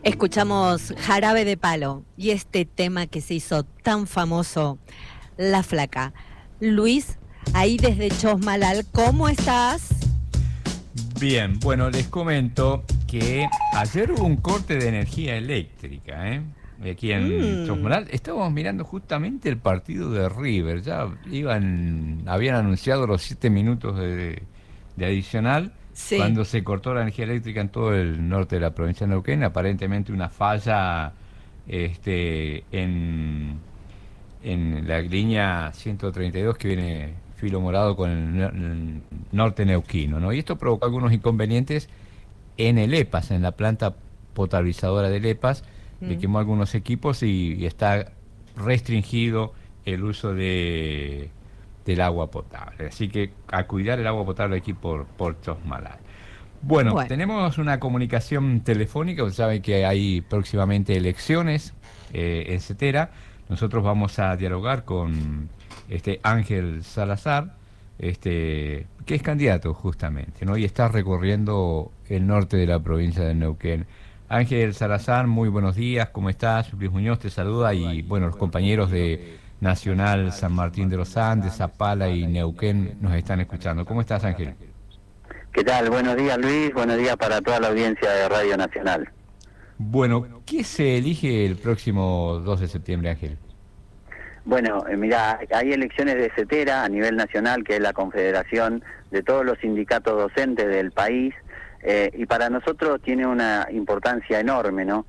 Escuchamos Jarabe de Palo y este tema que se hizo tan famoso, La Flaca. Luis, ahí desde Chosmalal, ¿cómo estás? Bien, bueno, les comento que ayer hubo un corte de energía eléctrica, aquí en Mm, Chosmalal. Estábamos mirando justamente el partido de River, habían anunciado los 7 minutos de adicional, sí. cuando se cortó la energía eléctrica en todo el norte de la provincia de Neuquén, aparentemente una falla en la línea 132 que viene filo morado con el norte neuquino, ¿no? Y esto provocó algunos inconvenientes en el EPAS, en la planta potabilizadora del EPAS, le Mm. quemó algunos equipos y está restringido el uso del agua potable. Así que a cuidar el agua potable aquí por Chosmalal. Bueno, Bueno, tenemos una comunicación telefónica, usted sabe que hay próximamente elecciones en Cetera. Nosotros vamos a dialogar con Ángel Salazar, que es candidato justamente, ¿no? Y está recorriendo el norte de la provincia de Neuquén. Ángel Salazar, muy buenos días, ¿cómo estás? Luis Muñoz te saluda y bueno, los compañeros de Nacional San Martín de los Andes, Zapala y Neuquén nos están escuchando. ¿Cómo estás, Ángel? ¿Qué tal? Buenos días, Luis. Buenos días para toda la audiencia de Radio Nacional. Bueno, ¿qué se elige el próximo 2 de septiembre, Ángel? Bueno, mira, hay elecciones de CETERA a nivel nacional, que es la confederación de todos los sindicatos docentes del país, y para nosotros tiene una importancia enorme, ¿no?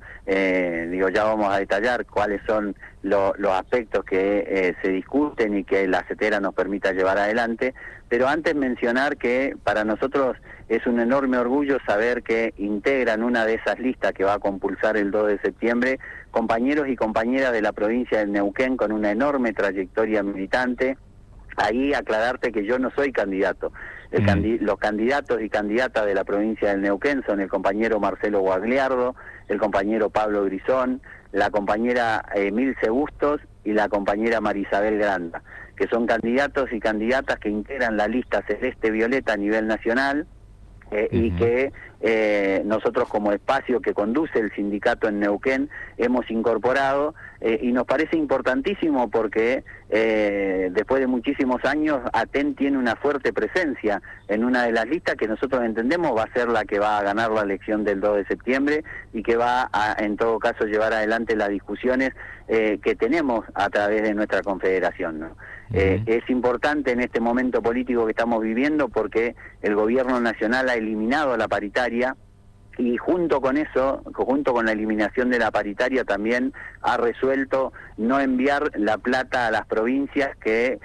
Ya vamos a detallar cuáles son los aspectos que se discuten y que la CETERA nos permita llevar adelante, pero antes mencionar que para nosotros es un enorme orgullo saber que integran una de esas listas que va a compulsar el 2 de septiembre compañeros y compañeras de la provincia del Neuquén con una enorme trayectoria militante. Ahí aclararte que yo no soy candidato. Los candidatos y candidatas de la provincia del Neuquén son el compañero Marcelo Guagliardo, el compañero Pablo Grisón, la compañera Emilce Bustos y la compañera Marisabel Granda, que son candidatos y candidatas que integran la lista Celeste Violeta a nivel nacional, y que nosotros como espacio que conduce el sindicato en Neuquén hemos incorporado, y nos parece importantísimo porque después de muchísimos años ATEN tiene una fuerte presencia en una de las listas que nosotros entendemos va a ser la que va a ganar la elección del 2 de septiembre y que va a, en todo caso, llevar adelante las discusiones que tenemos a través de nuestra confederación, ¿no? Es importante en este momento político que estamos viviendo porque el gobierno nacional ha eliminado la paritaria y junto con eso, junto con la eliminación de la paritaria, también ha resuelto no enviar la plata a las provincias que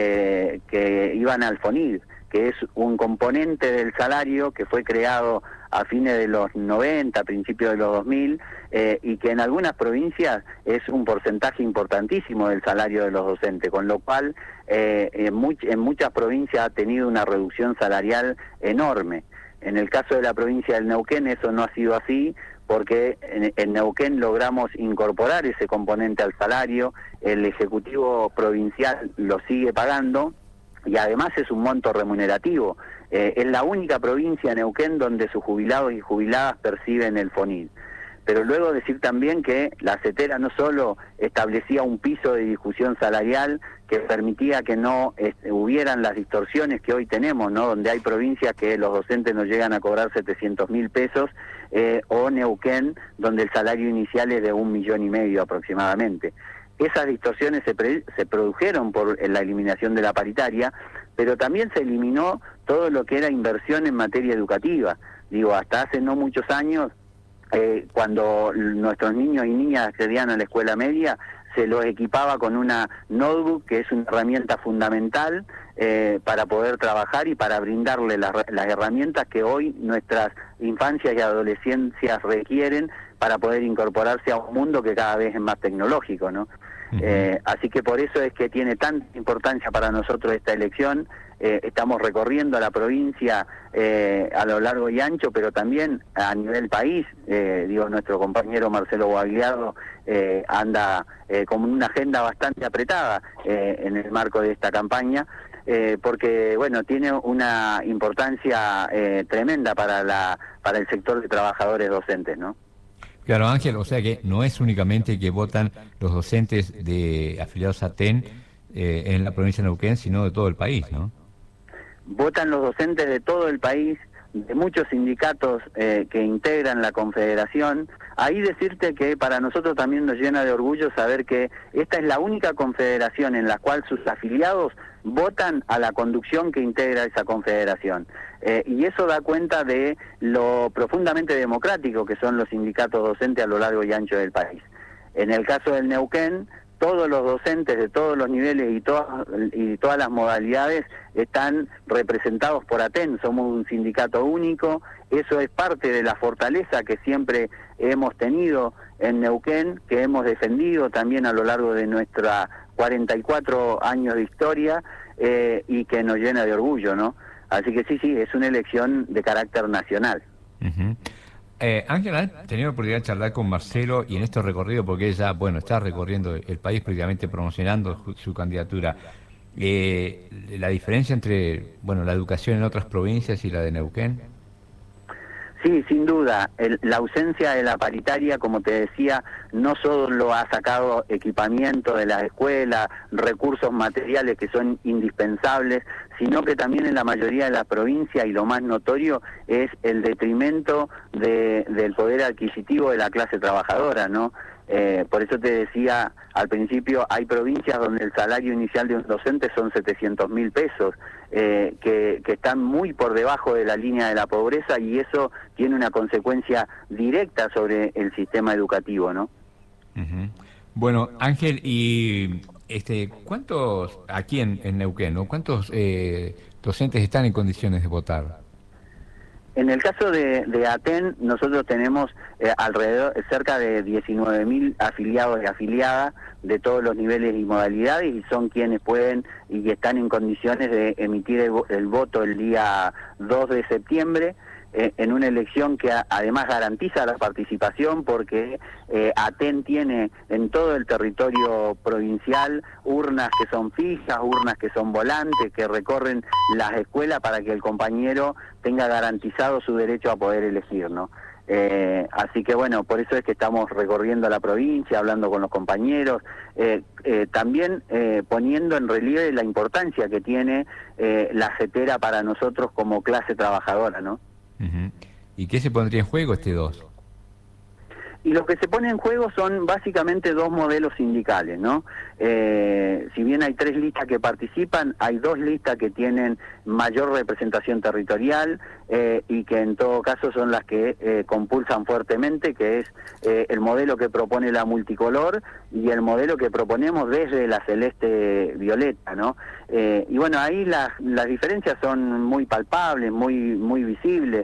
iban al FONID, que es un componente del salario que fue creado a fines de los 90, principios de los 2000, y que en algunas provincias es un porcentaje importantísimo del salario de los docentes, con lo cual en muchas provincias ha tenido una reducción salarial enorme. En el caso de la provincia del Neuquén eso no ha sido así, porque en Neuquén logramos incorporar ese componente al salario, el Ejecutivo Provincial lo sigue pagando, y además es un monto remunerativo. Es la única provincia, Neuquén, donde sus jubilados y jubiladas perciben el FONID. Pero luego decir también que la CETERA no solo establecía un piso de discusión salarial que permitía que no hubieran las distorsiones que hoy tenemos, ¿no? Donde hay provincias que los docentes no llegan a cobrar 700.000 pesos, o Neuquén, donde el salario inicial es de 1,5 millones aproximadamente. Esas distorsiones se produjeron por la eliminación de la paritaria, pero también se eliminó todo lo que era inversión en materia educativa. Hasta hace no muchos años, cuando nuestros niños y niñas accedían a la escuela media, se los equipaba con una notebook, que es una herramienta fundamental para poder trabajar y para brindarle las herramientas que hoy nuestras infancias y adolescencias requieren para poder incorporarse a un mundo que cada vez es más tecnológico, ¿no? Así que por eso es que tiene tanta importancia para nosotros esta elección. Estamos recorriendo la provincia a lo largo y ancho, pero también a nivel país. Nuestro compañero Marcelo Guagliardo anda con una agenda bastante apretada en el marco de esta campaña, porque tiene una importancia tremenda para el sector de trabajadores docentes, ¿no? Claro, Ángel, o sea que no es únicamente que votan los docentes afiliados a TEN en la provincia de Neuquén, sino de todo el país, ¿no? Votan los docentes de todo el país, de muchos sindicatos que integran la confederación. Ahí decirte que para nosotros también nos llena de orgullo saber que esta es la única confederación en la cual sus afiliados votan a la conducción que integra esa confederación. Y eso da cuenta de lo profundamente democrático que son los sindicatos docentes a lo largo y ancho del país. En el caso del Neuquén, todos los docentes de todos los niveles y todas las modalidades están representados por ATEN, somos un sindicato único, eso es parte de la fortaleza que siempre hemos tenido en Neuquén, que hemos defendido también a lo largo de nuestra 44 años de historia y que nos llena de orgullo, ¿no? Así que sí, es una elección de carácter nacional. Uh-huh. Ángel, ¿has tenido la oportunidad de charlar con Marcelo y en este recorrido, porque ella, está recorriendo el país prácticamente promocionando su candidatura? La diferencia entre, la educación en otras provincias y la de Neuquén. Sí, sin duda. La ausencia de la paritaria, como te decía, no solo ha sacado equipamiento de la escuela, recursos materiales que son indispensables, sino que también en la mayoría de las provincias, y lo más notorio, es el detrimento del poder adquisitivo de la clase trabajadora, ¿no? Por eso te decía al principio, hay provincias donde el salario inicial de un docente son 700.000 pesos, que están muy por debajo de la línea de la pobreza, y eso tiene una consecuencia directa sobre el sistema educativo, ¿no? Uh-huh. Bueno, Ángel, y ¿cuántos, aquí en Neuquén, ¿no? ¿Cuántos docentes están en condiciones de votar? En el caso de ATEN, nosotros tenemos cerca de 19.000 afiliados y afiliadas de todos los niveles y modalidades, y son quienes pueden y están en condiciones de emitir el voto el día 2 de septiembre, en una elección que además garantiza la participación, porque ATEN tiene en todo el territorio provincial urnas que son fijas, urnas que son volantes, que recorren las escuelas para que el compañero tenga garantizado su derecho a poder elegir, ¿no? Así que por eso es que estamos recorriendo la provincia, hablando con los compañeros, también poniendo en relieve la importancia que tiene la CETERA para nosotros como clase trabajadora, ¿no? Uh-huh. ¿Y qué se pondría en juego 2? Y lo que se pone en juego son básicamente dos modelos sindicales, ¿no? Si bien hay 3 listas que participan, hay 2 listas que tienen mayor representación territorial y que en todo caso son las que compulsan fuertemente, que es el modelo que propone la multicolor y el modelo que proponemos desde la celeste violeta, ¿no? Y ahí las diferencias son muy palpables, muy visibles.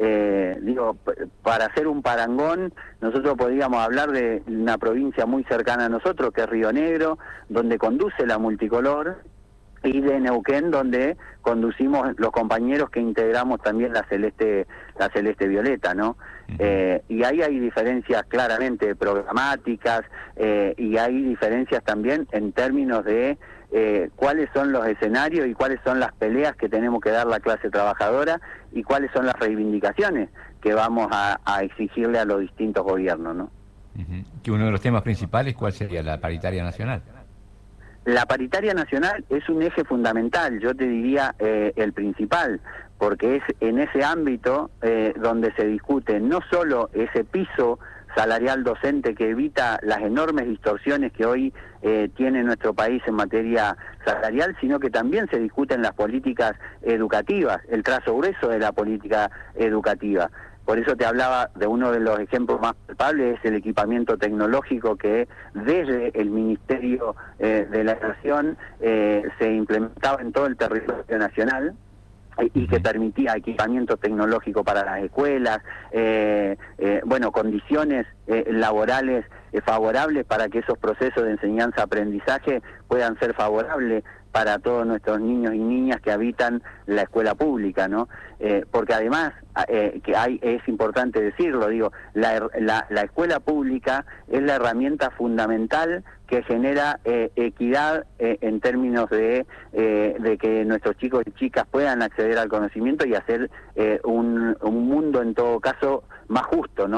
Para hacer un parangón, nosotros podríamos hablar de una provincia muy cercana a nosotros, que es Río Negro, donde conduce la multicolor, y de Neuquén, donde conducimos los compañeros que integramos también la celeste violeta, ¿no? Y ahí hay diferencias claramente programáticas, y hay diferencias también en términos de cuáles son los escenarios y cuáles son las peleas que tenemos que dar la clase trabajadora y cuáles son las reivindicaciones que vamos a exigirle a los distintos gobiernos, ¿no? Uh-huh. Que uno de los temas principales, ¿cuál sería? La paritaria nacional. La paritaria nacional es un eje fundamental, yo te diría el principal, porque es en ese ámbito donde se discute no solo ese piso salarial docente que evita las enormes distorsiones que hoy tiene nuestro país en materia salarial, sino que también se discuten las políticas educativas, el trazo grueso de la política educativa. Por eso te hablaba de uno de los ejemplos más palpables, es el equipamiento tecnológico que desde el Ministerio de la Nación se implementaba en todo el territorio nacional, y que permitía equipamiento tecnológico para las escuelas, condiciones laborales favorables para que esos procesos de enseñanza-aprendizaje puedan ser favorables para todos nuestros niños y niñas que habitan la escuela pública, ¿no? Porque además, es importante decirlo, la escuela pública es la herramienta fundamental que genera equidad en términos de que nuestros chicos y chicas puedan acceder al conocimiento y hacer un mundo en todo caso más justo, ¿no?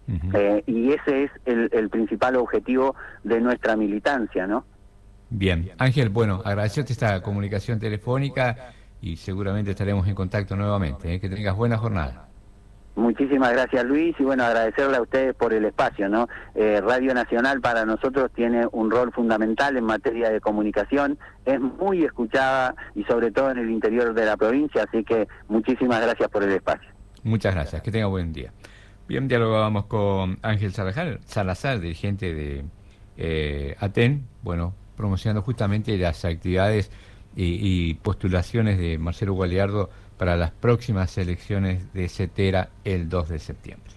Y ese es el principal objetivo de nuestra militancia, ¿no? Bien, Ángel, bueno, agradecerte esta comunicación telefónica y seguramente estaremos en contacto nuevamente. Que tengas buena jornada. Muchísimas gracias, Luis, y bueno, agradecerle a ustedes por el espacio, ¿no? Radio Nacional para nosotros tiene un rol fundamental en materia de comunicación, es muy escuchada y sobre todo en el interior de la provincia, así que muchísimas gracias por el espacio. Muchas gracias, que tenga buen día. Bien, dialogábamos con Ángel Salazar, dirigente de ATEN, bueno, promocionando justamente las actividades y postulaciones de Marcelo Gualiardo para las próximas elecciones de Cetera el 2 de septiembre.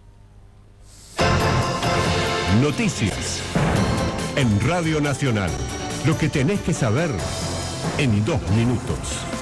Noticias en Radio Nacional. Lo que tenés que saber en 2 minutos.